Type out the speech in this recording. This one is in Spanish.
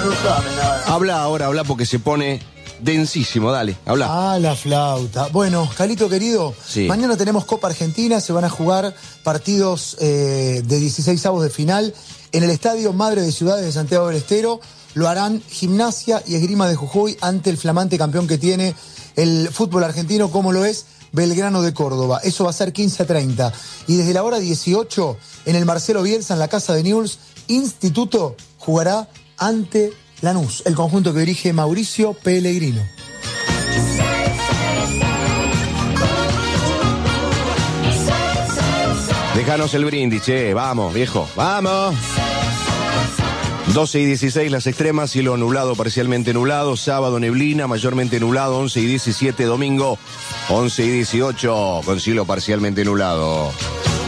Habla porque se pone densísimo, dale, habla. Ah, la flauta. Bueno, Calito querido, Sí. Mañana tenemos Copa Argentina, se van a jugar partidos de 16avos de final en el Estadio Madre de Ciudades de Santiago del Estero. Lo harán Gimnasia y Esgrima de Jujuy ante el flamante campeón que tiene el fútbol argentino, como lo es Belgrano de Córdoba. Eso va a ser 15:30. Y desde la hora 18, en el Marcelo Bielsa, en la casa de Newell's, Instituto jugará ante Lanús, el conjunto que dirige Mauricio Pellegrino. Déjanos el brindis, che, vamos, viejo, vamos. 12 y 16 las extremas, cielo nublado, parcialmente nublado, sábado neblina, mayormente nublado, 11 y 17 domingo, 11 y 18 con cielo parcialmente nublado.